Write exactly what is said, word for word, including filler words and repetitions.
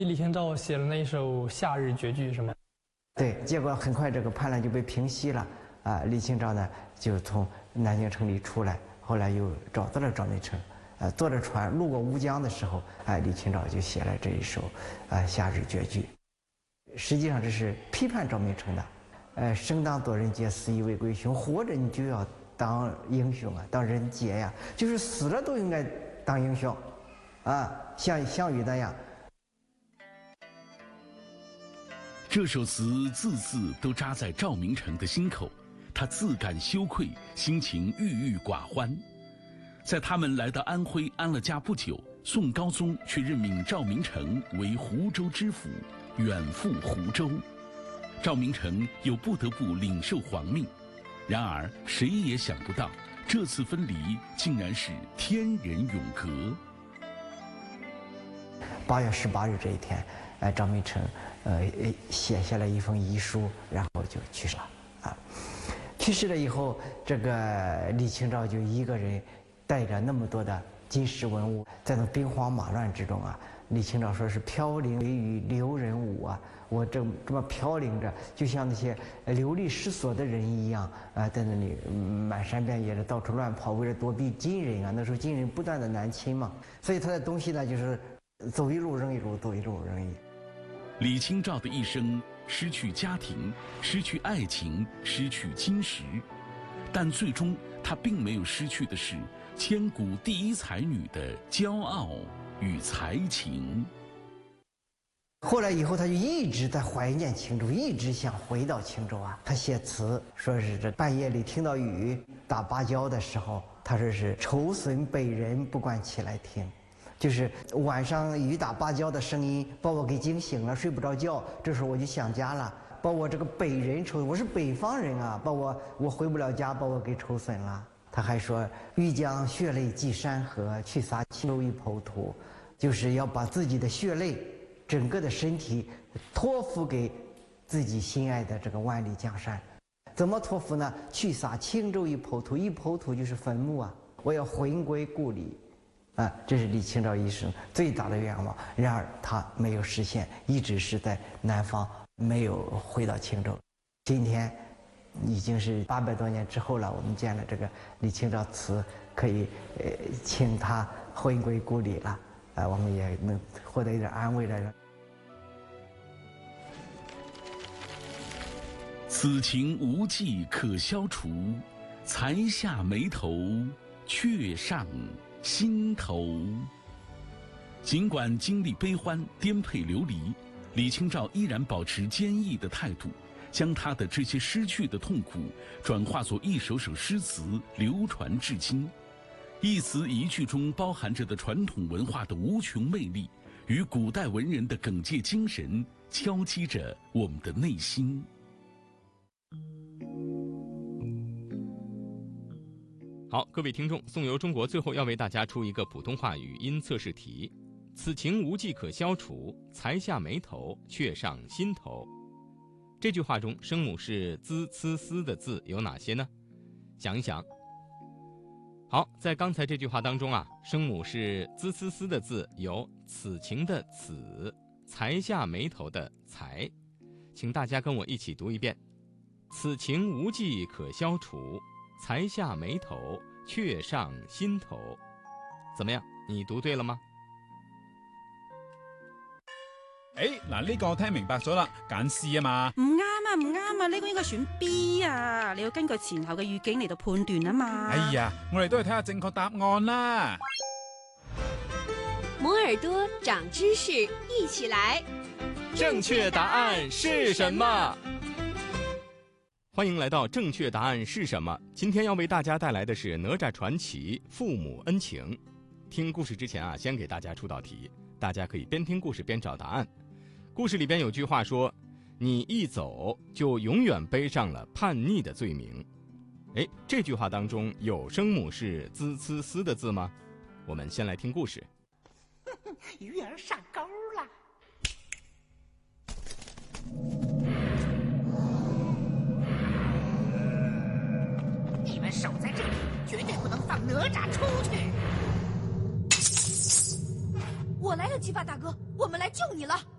李清照写了那一首《夏日绝句》是吗？ 对，结果很快这个叛乱就被平息了啊。李清照呢就从南京城里出来，后来又找到了赵明诚，呃，坐着船路过乌江的时候，哎，李清照就写了这一首啊《夏日绝句》。实际上这是批判赵明诚的，呃，生当作人杰，死亦为鬼雄，活着你就要当英雄啊，当人杰呀，就是死了都应该当英雄，啊，像项羽那样。 这首词字字都扎在赵明诚的心口，他自感羞愧，心情郁郁寡欢。在他们来到安徽安了家不久，宋高宗却任命赵明诚为湖州知府，远赴湖州。赵明诚又不得不领受皇命。然而谁也想不到，这次分离竟然是天人永隔。 八月十八日这一天，呃，赵明诚呃写下了一封遗书，然后就去世了啊。去世了以后，这个李清照就一个人带着那么多的金石文物，在那兵荒马乱之中啊，李清照说是飘零随雨留人舞啊，我这这么飘零着，就像那些流离失所的人一样啊，在那里满山遍野的到处乱跑，为了躲避金人啊。那时候金人不断的南侵嘛，所以他的东西呢就是走一路扔一路，走一路扔一路。 李清照的一生失去家庭，失去爱情，失去金石，但最终她并没有失去的是千古第一才女的骄傲与才情。 后来以后，他就一直在怀念青州，一直想回到青州啊。他写词说是这半夜里听到雨打芭蕉的时候，他说是愁损北人不惯起来听，就是晚上雨打芭蕉的声音把我给惊醒了，睡不着觉。这时候我就想家了，把我这个北人愁，我是北方人啊，把我我回不了家，把我给愁损了。他还说欲将血泪寄山河，去洒青州一抔土，就是要把自己的血泪整个的身体托付给自己心爱的这个万里江山。怎么托付呢？去洒青州一抔土，一抔土就是坟墓啊，我要魂归故里啊，这是李清照一生最大的愿望。然而他没有实现，一直是在南方，没有回到青州。今天已经是八百多年之后了，我们见了这个李清照词，可以呃请他魂归故里了啊、呃，我们也能获得一点安慰了。 此情无计可消除，才下眉头，却上心头。尽管经历悲欢，颠沛流离，李清照依然保持坚毅的态度，将他的这些失去的痛苦转化作一首首诗词，流传至今。一词一句中包含着的传统文化的无穷魅力，与古代文人的耿介精神敲击着我们的内心。 好，各位听众，宋游中国最后要为大家出一个普通话语音测试题。此情无计可消除，才下眉头，却上心头。这句话中声母是滋、呲、丝的字有哪些呢？想一想。好，在刚才这句话当中啊，声母是滋、呲、丝的字有此情的此，才下眉头的才。请大家跟我一起读一遍：此情无计可消除，才下眉头，却上心头。怎么样，你讀對了嗎？ 誒，嗱呢個我聽明白咗啦，揀 C 啊嘛。 唔啱啊，唔啱啊，呢個應該選 B 啊，你要根據前後嘅語境嚟到判斷啊嘛。 哎呀，我哋都係睇下正確答案啦。 摩耳朵長知識，一起來。 正確答案是什麼？歡迎來到正確答案是什麼？今天要為大家帶來的是哪吒傳奇父母恩情。聽故事之前啊，先給大家出道題，大家可以邊聽故事邊找答案。故事裡邊有句話說，你一走就永遠背上了叛逆的罪名。誒，這句話當中有聲母是滋、呲、絲的字嗎？我們先來聽故事。 魚兒上鈎了。你們守在這裡，絕對不能放哪吒出去。我我来得及吧，大哥，我们来救你了。